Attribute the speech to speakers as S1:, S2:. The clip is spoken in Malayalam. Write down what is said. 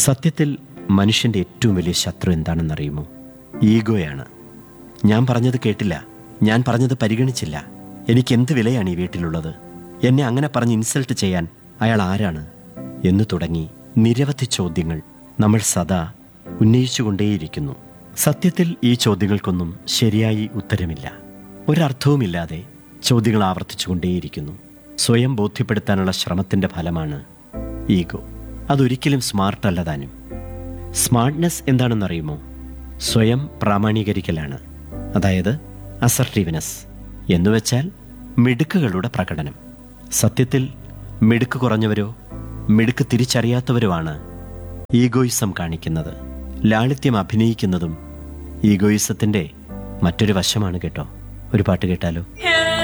S1: സത്യത്തിൽ മനുഷ്യൻ്റെ ഏറ്റവും വലിയ ശത്രു എന്താണെന്നറിയുമോ? ഈഗോയാണ്. ഞാൻ പറഞ്ഞത് കേട്ടില്ല, ഞാൻ പറഞ്ഞത് പരിഗണിച്ചില്ല, എനിക്കെന്ത് വിലയാണ് ഈ വീട്ടിലുള്ളത്, എന്നെ അങ്ങനെ പറഞ്ഞ് ഇൻസൾട്ട് ചെയ്യാൻ അയാൾ ആരാണ് എന്നു തുടങ്ങി നിരവധി ചോദ്യങ്ങൾ നമ്മൾ സദാ ഉന്നയിച്ചുകൊണ്ടേയിരിക്കുന്നു. സത്യത്തിൽ ഈ ചോദ്യങ്ങൾക്കൊന്നും ശരിയായി ഉത്തരമില്ല. ഒരർത്ഥവുമില്ലാതെ ചോദ്യങ്ങൾ ആവർത്തിച്ചുകൊണ്ടേയിരിക്കുന്നു. സ്വയം ബോധ്യപ്പെടുത്താനുള്ള ശ്രമത്തിൻ്റെ ഫലമാണ് ഈഗോ. അതൊരിക്കലും സ്മാർട്ടല്ല താനും. സ്മാർട്ട്നെസ് എന്താണെന്നറിയുമോ? സ്വയം പ്രാമാണീകരിക്കലാണ്. അതായത് അസർട്ടീവ്നെസ് എന്നുവെച്ചാൽ മിടുക്കുകളുടെ പ്രകടനം. സത്യത്തിൽ മിടുക്ക് കുറഞ്ഞവരോ മിടുക്ക് തിരിച്ചറിയാത്തവരോ ആണ് ഈഗോയിസം കാണിക്കുന്നത്. ലാളിത്യം അഭിനയിക്കുന്നതും ഈഗോയിസത്തിൻ്റെ മറ്റൊരു വശമാണ് കേട്ടോ. ഒരു പാട്ട് കേട്ടാലോ?